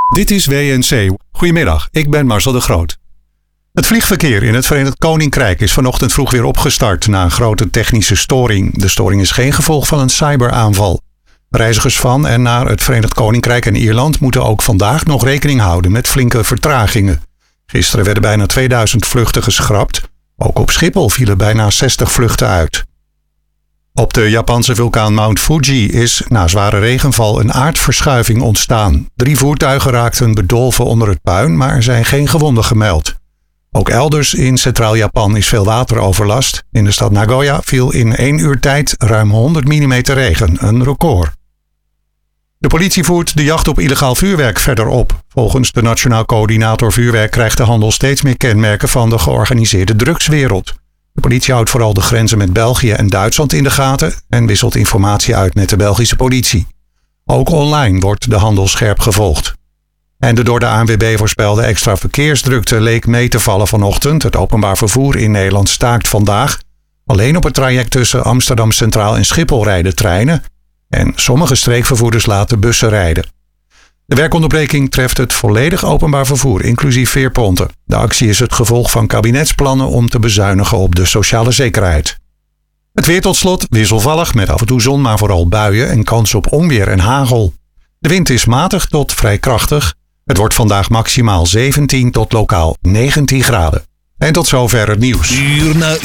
Dit is WNC. Goedemiddag, ik ben Marcel de Groot. Het vliegverkeer in het Verenigd Koninkrijk is vanochtend vroeg weer opgestart na een grote technische storing. De storing is geen gevolg van een cyberaanval. Reizigers van en naar het Verenigd Koninkrijk en Ierland moeten ook vandaag nog rekening houden met flinke vertragingen. Gisteren werden bijna 2000 vluchten geschrapt. Ook op Schiphol vielen bijna 60 vluchten uit. Op de Japanse vulkaan Mount Fuji is na zware regenval een aardverschuiving ontstaan. 3 voertuigen raakten bedolven onder het puin, maar er zijn geen gewonden gemeld. Ook elders in Centraal Japan is veel wateroverlast. In de stad Nagoya viel in 1 uur tijd ruim 100 mm regen, een record. De politie voert de jacht op illegaal vuurwerk verder op. Volgens de Nationaal Coördinator Vuurwerk krijgt de handel steeds meer kenmerken van de georganiseerde drugswereld. De politie houdt vooral de grenzen met België en Duitsland in de gaten en wisselt informatie uit met de Belgische politie. Ook online wordt de handel scherp gevolgd. En de door de ANWB voorspelde extra verkeersdrukte leek mee te vallen vanochtend. Het openbaar vervoer in Nederland staakt vandaag. Alleen op het traject tussen Amsterdam Centraal en Schiphol rijden treinen. En sommige streekvervoerders laten bussen rijden. De werkonderbreking treft het volledig openbaar vervoer, inclusief veerponten. De actie is het gevolg van kabinetsplannen om te bezuinigen op de sociale zekerheid. Het weer tot slot wisselvallig met af en toe zon, maar vooral buien en kans op onweer en hagel. De wind is matig tot vrij krachtig. Het wordt vandaag maximaal 17 tot lokaal 19 graden. En tot zover het nieuws. Uur na